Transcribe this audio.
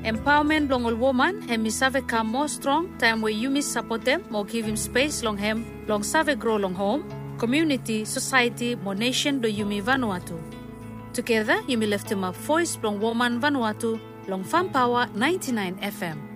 Empowerment long all woman, hemi save come more strong, time where you miss support them, more give him space long him, long save grow long home, community, society, more nation do Yumi Vanuatu. Together, Yumi left him a voice long woman Vanuatu, long Farm Power 99 FM.